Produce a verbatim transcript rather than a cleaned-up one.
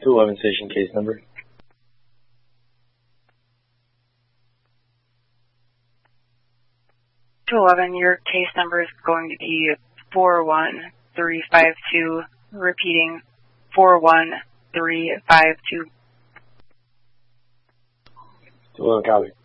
two eleven station case number. two eleven, your case number is going to be four one three five two, repeating four one three five two. two eleven, copy.